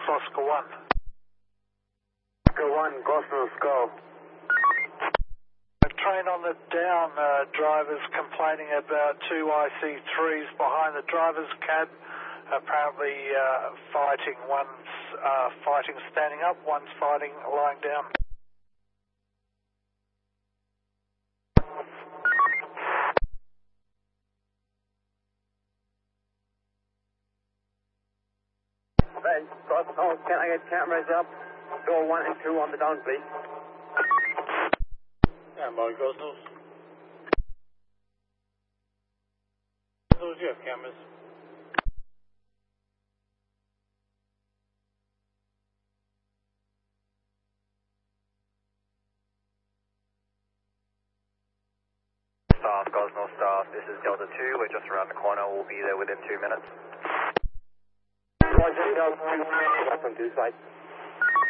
Oscar 1. Oscar 1, Cosmos, go. A train on the down, drivers complaining about two IC3s behind the driver's cab, apparently fighting. One's fighting standing up, one's fighting lying down. Cosmos, can I get cameras up? Door 1 and 2 on the down, please. Yeah, boy, Cosmos. Cosmos, you have cameras. Staff, Cosmos staff, this is Delta 2, we're just around the corner, we'll be there within 2 minutes. Roger, Delta 2, up on 2 side.